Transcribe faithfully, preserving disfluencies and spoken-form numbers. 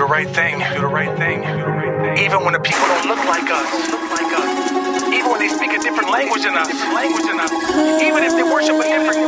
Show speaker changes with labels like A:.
A: right thing, do the right thing, do the right thing. Even when the people don't look like us, look like us. Even when they speak a different language than us, language than us. Even if they worship a different